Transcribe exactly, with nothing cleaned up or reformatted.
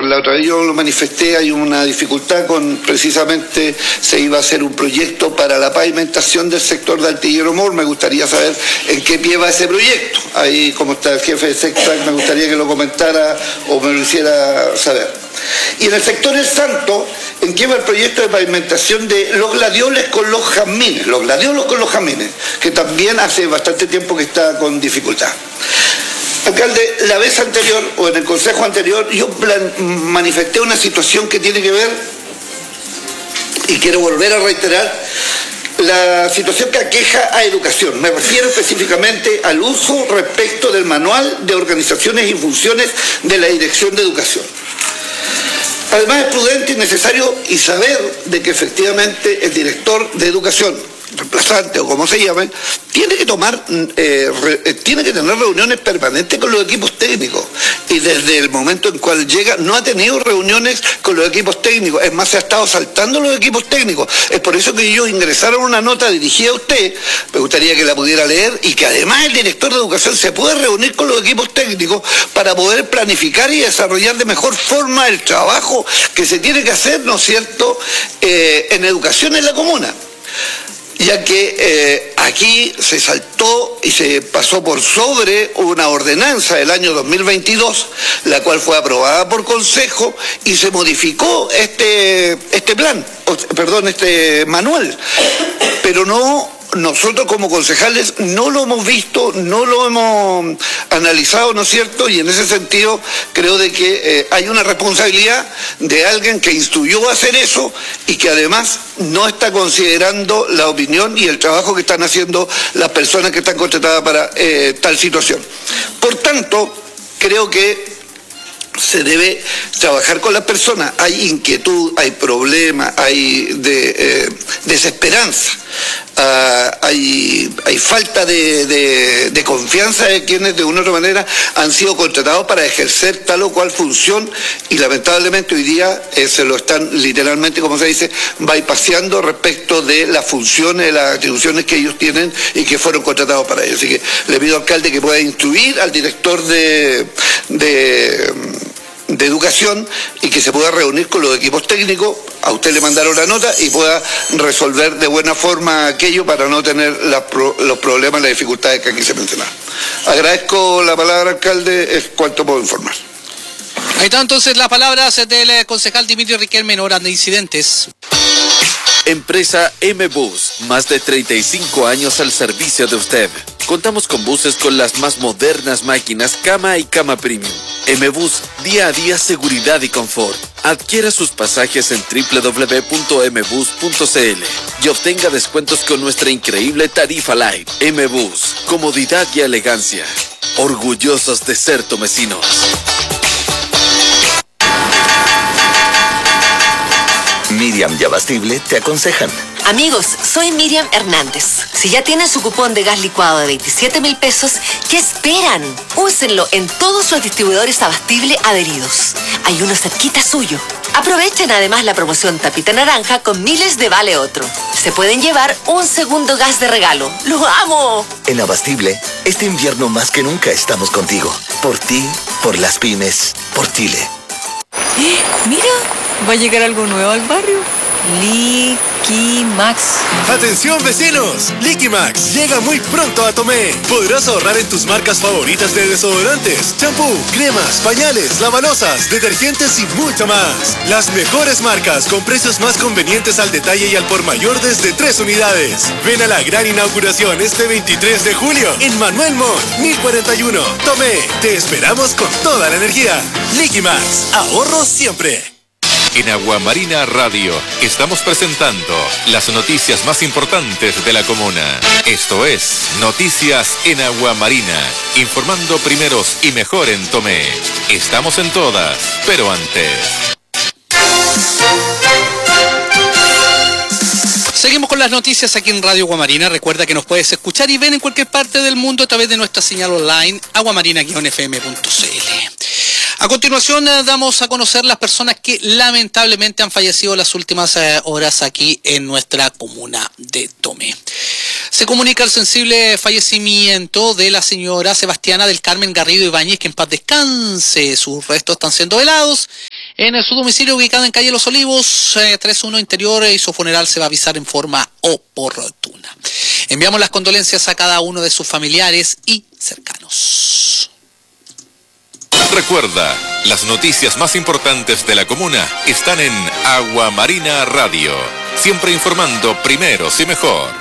la otra vez yo lo manifesté, hay una dificultad con, precisamente se iba a hacer un proyecto para la pavimentación del sector de Artillero Mall. Me gustaría saber en qué pie va ese proyecto. Ahí, como está el jefe de SECTRAC, me gustaría que lo comentara o me lo hiciera saber. Y en el sector El Santo, ¿en qué va el proyecto de pavimentación de los gladioles con los jazmines? Los gladiolos con los jazmines, que también hace bastante tiempo que está con dificultad. Alcalde, la vez anterior, o en el consejo anterior, yo plan, manifesté una situación que tiene que ver, y quiero volver a reiterar, la situación que aqueja a educación. Me refiero específicamente al uso respecto del manual de organizaciones y funciones de la Dirección de Educación. Además es prudente y necesario y saber de que efectivamente el director de educación, reemplazante o como se llame, tiene que tomar, eh, re, tiene que tener reuniones permanentes con los equipos técnicos, y desde el momento en cual llega no ha tenido reuniones con los equipos técnicos, es más, se ha estado saltando los equipos técnicos. Es por eso que ellos ingresaron una nota dirigida a usted, me gustaría que la pudiera leer, y que además el director de educación se puede reunir con los equipos técnicos para poder planificar y desarrollar de mejor forma el trabajo que se tiene que hacer, ¿no es cierto?, eh, en educación en la comuna. Ya que eh, aquí se saltó y se pasó por sobre una ordenanza del año dos mil veintidós, la cual fue aprobada por consejo, y se modificó este, este plan, o, perdón, este manual, pero no... Nosotros como concejales no lo hemos visto, no lo hemos analizado, ¿no es cierto? Y en ese sentido creo de que eh, hay una responsabilidad de alguien que instruyó a hacer eso y que además no está considerando la opinión y el trabajo que están haciendo las personas que están contratadas para eh, tal situación. Por tanto, creo que se debe trabajar con las personas. Hay inquietud, hay problemas, hay de, eh, desesperanza, uh, hay, hay falta de, de, de confianza de quienes de una u otra manera han sido contratados para ejercer tal o cual función, y lamentablemente hoy día eh, se lo están literalmente, como se dice, bypaseando respecto de las funciones, de las atribuciones que ellos tienen y que fueron contratados para ello. Así que le pido al alcalde que pueda instruir al director de... de de educación y que se pueda reunir con los equipos técnicos, a usted le mandaron la nota, y pueda resolver de buena forma aquello para no tener la, los problemas, las dificultades que aquí se mencionaron. Agradezco la palabra, alcalde, es cuanto puedo informar. Ahí están entonces las palabras del concejal Dimitri Riquelme en horas de incidentes. Empresa M-Bus, más de treinta y cinco años al servicio de usted. Contamos con buses con las más modernas máquinas cama y cama premium. M-Bus, día a día seguridad y confort. Adquiera sus pasajes en doble u doble u doble u punto m bus punto c l y obtenga descuentos con nuestra increíble tarifa Light. M-Bus, comodidad y elegancia. Orgullosos de ser tomecinos. Miriam y Abastible te aconsejan. Amigos, soy Miriam Hernández. Si ya tienen su cupón de gas licuado de veintisiete mil pesos, ¿qué esperan? Úsenlo en todos los distribuidores Abastible adheridos. Hay uno cerquita suyo. Aprovechen además la promoción Tapita Naranja con miles de vale otro. Se pueden llevar un segundo gas de regalo. ¡Lo amo! En Abastible, este invierno más que nunca estamos contigo. Por ti, por las pymes, por Chile. ¡Eh! ¡Mira! Va a llegar algo nuevo al barrio. Liquimax. ¡Atención, vecinos! Liquimax llega muy pronto a Tomé. Podrás ahorrar en tus marcas favoritas de desodorantes, champú, cremas, pañales, lavalosas, detergentes y mucho más. Las mejores marcas con precios más convenientes al detalle y al por mayor desde tres unidades. Ven a la gran inauguración este veintitrés de julio en Manuel Montt, mil cuarenta y uno. Tomé, te esperamos con toda la energía. Liquimax, ahorro siempre. En Aguamarina Radio estamos presentando las noticias más importantes de la comuna. Esto es Noticias en Aguamarina, informando primeros y mejor en Tomé. Estamos en todas, pero antes. Seguimos con las noticias aquí en Radio Aguamarina. Recuerda que nos puedes escuchar y ver en cualquier parte del mundo a través de nuestra señal online aguamarina guion f m punto c l. A continuación eh, damos a conocer las personas que lamentablemente han fallecido las últimas eh, horas aquí en nuestra comuna de Tomé. Se comunica el sensible fallecimiento de la señora Sebastiana del Carmen Garrido Ibáñez, que en paz descanse. Sus restos están siendo velados En su domicilio ubicado en calle Los Olivos, eh, tres uno Interior, y su funeral se va a avisar en forma oportuna. Enviamos las condolencias a cada uno de sus familiares y cercanos. Recuerda, las noticias más importantes de la comuna están en Agua Marina Radio, siempre informando primeros y mejor.